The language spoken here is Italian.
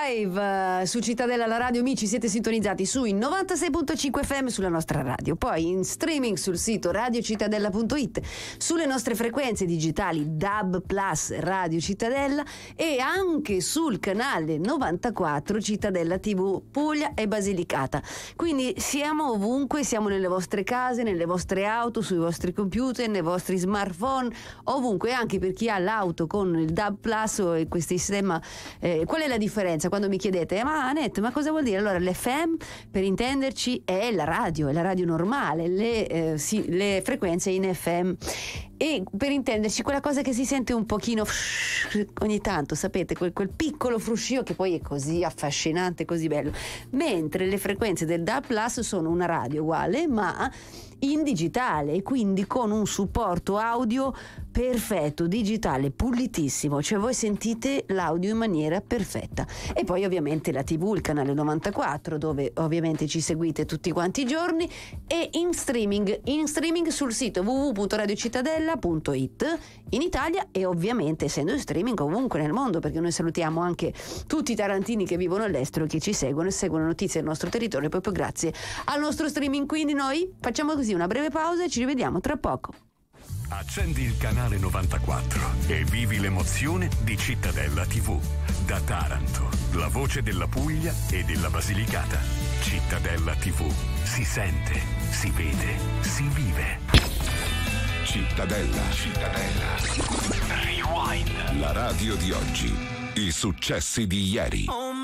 live su Cittadella la radio, amici, siete sintonizzati sui 96.5 FM sulla nostra radio, poi in streaming sul sito radiocittadella.it, sulle nostre frequenze digitali DAB Plus Radio Cittadella e anche sul canale 94 Cittadella TV Puglia e Basilicata. Quindi siamo ovunque, siamo nelle vostre case, nelle vostre auto, sui vostri computer, nei vostri smartphone, ovunque, anche per chi ha l'auto con il DAB Plus e questo sistema. Qual è la differenza? Quando mi chiedete ma Annette, ma cosa vuol dire? Allora l'FM, per intenderci, è la radio normale, le frequenze in FM, e per intenderci quella cosa che si sente un pochino ogni tanto, sapete, quel piccolo fruscio che poi è così affascinante, così bello, mentre le frequenze del DAB Plus sono una radio uguale ma in digitale, e quindi con un supporto audio perfetto, digitale, pulitissimo, cioè voi sentite l'audio in maniera perfetta. E poi ovviamente la TV, il canale 94, dove ovviamente ci seguite tutti quanti i giorni, e in streaming sul sito www.radiocittadella.it in Italia, e ovviamente essendo in streaming ovunque nel mondo, perché noi salutiamo anche tutti i tarantini che vivono all'estero, che ci seguono e seguono notizie del nostro territorio proprio grazie al nostro streaming. Quindi noi facciamo così una breve pausa e ci rivediamo tra poco. Accendi il canale 94 e vivi l'emozione di Cittadella TV. Da Taranto, la voce della Puglia e della Basilicata. Cittadella TV. Si sente, si vede, si vive. Cittadella. Rewind. La radio di oggi. I successi di ieri.